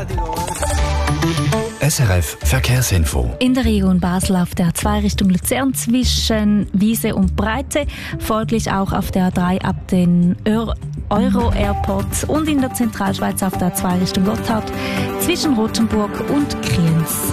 SRF Verkehrsinfo. In der Region Basel auf der A2 Richtung Luzern zwischen Wiese und Breite, folglich auch auf der A3 ab den Euro-Airport und in der Zentralschweiz auf der A2 Richtung Gotthard zwischen Rothenburg und Kriens.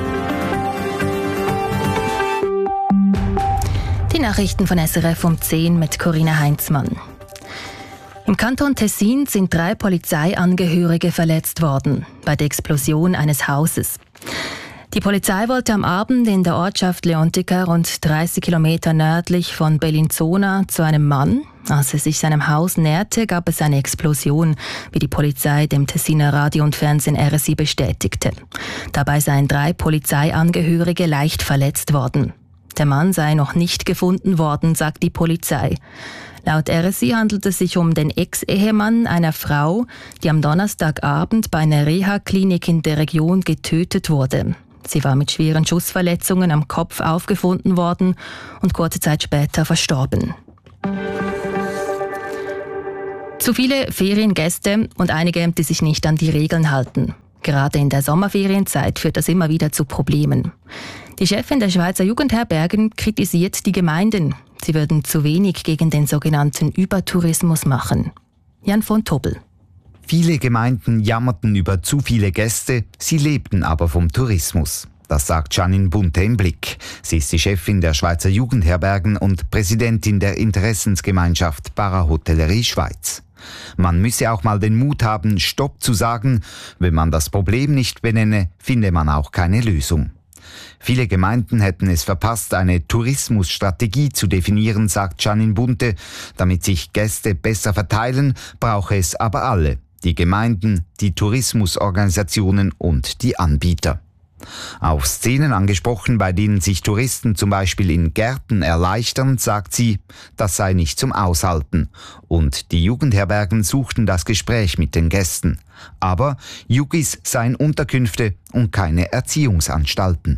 Die Nachrichten von SRF um 10 mit Corinna Heinzmann. Im Kanton Tessin sind 3 Polizeiangehörige verletzt worden bei der Explosion eines Hauses. Die Polizei wollte am Abend in der Ortschaft Leontica, rund 30 Kilometer nördlich von Bellinzona, zu einem Mann. Als er sich seinem Haus näherte, gab es eine Explosion, wie die Polizei dem Tessiner Radio und Fernsehen RSI bestätigte. Dabei seien 3 Polizeiangehörige leicht verletzt worden. Der Mann sei noch nicht gefunden worden, sagt die Polizei. Laut RSI handelt es sich um den Ex-Ehemann einer Frau, die am Donnerstagabend bei einer Reha-Klinik in der Region getötet wurde. Sie war mit schweren Schussverletzungen am Kopf aufgefunden worden und kurze Zeit später verstorben. Zu viele Feriengäste und einige, die sich nicht an die Regeln halten. Gerade in der Sommerferienzeit führt das immer wieder zu Problemen. Die Chefin der Schweizer Jugendherbergen kritisiert die Gemeinden. Sie würden zu wenig gegen den sogenannten Übertourismus machen. Jan von Tobel. Viele Gemeinden jammerten über zu viele Gäste, sie lebten aber vom Tourismus. Das sagt Janine Bunte im Blick. Sie ist die Chefin der Schweizer Jugendherbergen und Präsidentin der Interessensgemeinschaft Parahotellerie Schweiz. Man müsse auch mal den Mut haben, Stopp zu sagen. Wenn man das Problem nicht benenne, finde man auch keine Lösung. Viele Gemeinden hätten es verpasst, eine Tourismusstrategie zu definieren, sagt Janine Bunte. Damit sich Gäste besser verteilen, brauche es aber alle. Die Gemeinden, die Tourismusorganisationen und die Anbieter. Auf Szenen angesprochen, bei denen sich Touristen zum Beispiel in Gärten erleichtern, sagt sie, das sei nicht zum Aushalten. Und die Jugendherbergen suchten das Gespräch mit den Gästen. Aber Jugis seien Unterkünfte und keine Erziehungsanstalten.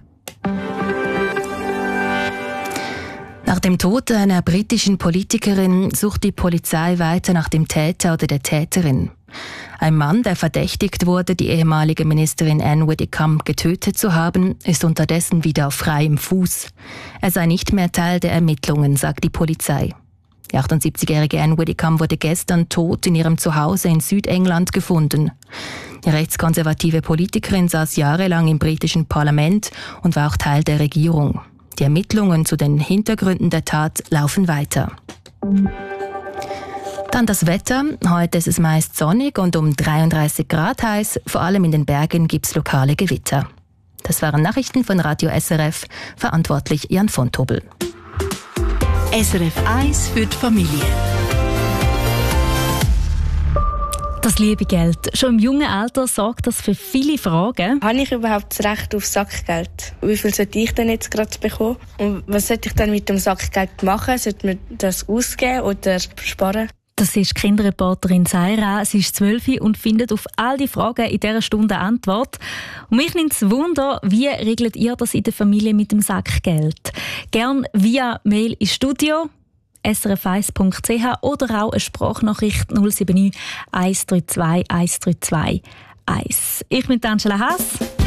Nach dem Tod einer britischen Politikerin sucht die Polizei weiter nach dem Täter oder der Täterin. Ein Mann, der verdächtigt wurde, die ehemalige Ministerin Anne Widdecombe getötet zu haben, ist unterdessen wieder auf freiem Fuß. Er sei nicht mehr Teil der Ermittlungen, sagt die Polizei. Die 78-jährige Anne Widdecombe wurde gestern tot in ihrem Zuhause in Südengland gefunden. Die rechtskonservative Politikerin saß jahrelang im britischen Parlament und war auch Teil der Regierung. Die Ermittlungen zu den Hintergründen der Tat laufen weiter. Dann das Wetter. Heute ist es meist sonnig und um 33 Grad heiß. Vor allem in den Bergen gibt es lokale Gewitter. Das waren Nachrichten von Radio SRF. Verantwortlich Jan von Tobel. SRF 1 für die Familie. Das liebe Geld. Schon im jungen Alter sorgt das für viele Fragen. Habe ich überhaupt das Recht auf Sackgeld? Wie viel sollte ich denn jetzt gerade bekommen? Und was sollte ich dann mit dem Sackgeld machen? Sollte man das ausgeben oder sparen? Das ist die Kinderreporterin Saira. Sie ist 12 und findet auf all die Fragen in dieser Stunde eine Antwort. Und mich nimmt es Wunder, wie regelt ihr das in der Familie mit dem Sackgeld? Gern via Mail ins Studio srf1.ch oder auch eine Sprachnachricht 079 132 132 1. Ich bin Angela Haas.